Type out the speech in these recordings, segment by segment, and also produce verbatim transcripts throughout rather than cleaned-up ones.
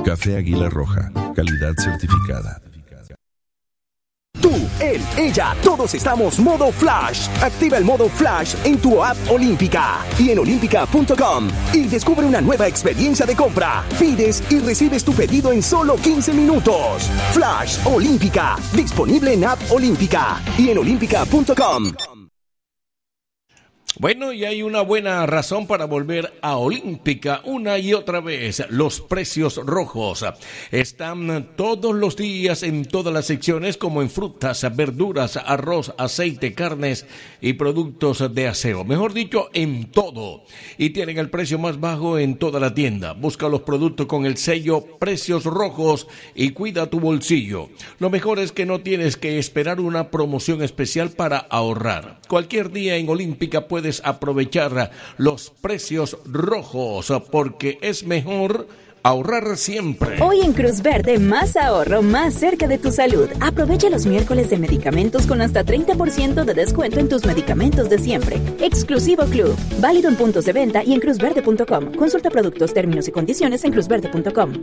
Café Águila Roja, calidad certificada. Tú, él, ella, todos estamos modo Flash. Activa el modo Flash en tu app Olímpica y en olímpica punto com y descubre una nueva experiencia de compra. Pides y recibes tu pedido en solo quince minutos. Flash Olímpica, disponible en app Olímpica y en olímpica punto com. Bueno, y hay una buena razón para volver a Olímpica una y otra vez. Los precios rojos están todos los días en todas las secciones, como en frutas, verduras, arroz, aceite, carnes y productos de aseo. Mejor dicho, en todo. Y tienen el precio más bajo en toda la tienda. Busca los productos con el sello Precios Rojos y cuida tu bolsillo. Lo mejor es que no tienes que esperar una promoción especial para ahorrar. Cualquier día en Olímpica puedes aprovechar los precios rojos, porque es mejor ahorrar siempre. Hoy en Cruz Verde, más ahorro, más cerca de tu salud. Aprovecha los miércoles de medicamentos con hasta treinta por ciento de descuento en tus medicamentos de siempre. Exclusivo Club. Válido en puntos de venta y en cruz verde punto com. Consulta productos, términos y condiciones en cruz verde punto com.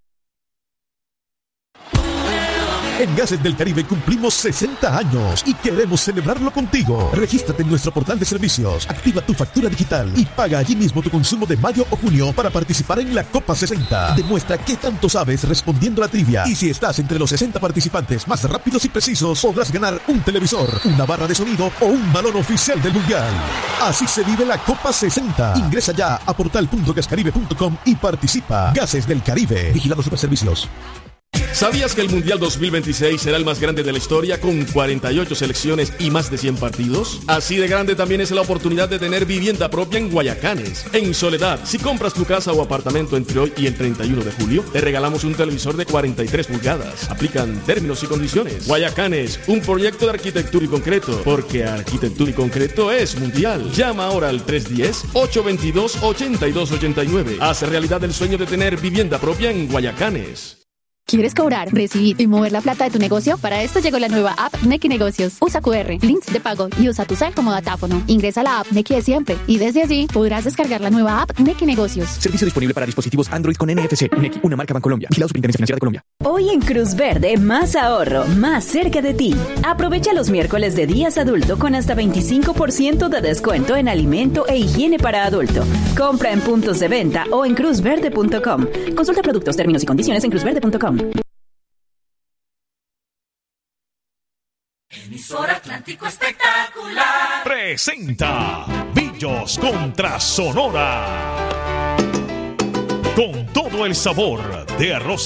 En Gases del Caribe cumplimos sesenta años y queremos celebrarlo contigo. Regístrate en nuestro portal de servicios, activa tu factura digital y paga allí mismo tu consumo de mayo o junio para participar en la Copa sesenta. Demuestra qué tanto sabes respondiendo a la trivia. Y si estás entre los sesenta participantes más rápidos y precisos, podrás ganar un televisor, una barra de sonido o un balón oficial del Mundial. Así se vive la Copa sesenta. Ingresa ya a portal punto gascaribe punto com y participa. Gases del Caribe. Vigilado Superservicios. ¿Sabías que el Mundial dos mil veintiséis será el más grande de la historia con cuarenta y ocho selecciones y más de cien partidos? Así de grande también es la oportunidad de tener vivienda propia en Guayacanes, en Soledad. Si compras tu casa o apartamento entre hoy y el treinta y uno de julio, te regalamos un televisor de cuarenta y tres pulgadas. Aplican términos y condiciones. Guayacanes, un proyecto de arquitectura y concreto, porque arquitectura y concreto es mundial. Llama ahora al tres uno cero, ocho dos dos, ocho dos ocho nueve. Haz realidad el sueño de tener vivienda propia en Guayacanes. ¿Quieres cobrar, recibir y mover la plata de tu negocio? Para esto llegó la nueva app Nequi Negocios. Usa cu erre, links de pago y usa tu cel como datáfono. Ingresa a la app Nequi de siempre y desde allí podrás descargar la nueva app Nequi Negocios. Servicio disponible para dispositivos Android con N F C. Nequi, una marca Bancolombia. Vigilado Superintendencia Financiera de Colombia. Hoy en Cruz Verde, más ahorro, más cerca de ti. Aprovecha los miércoles de días adulto con hasta veinticinco por ciento de descuento en alimento e higiene para adulto. Compra en puntos de venta o en cruz verde punto com. Consulta productos, términos y condiciones en cruz verde punto com. Emisora Atlántico Espectacular presenta Billos contra Sonora, con todo el sabor de arroz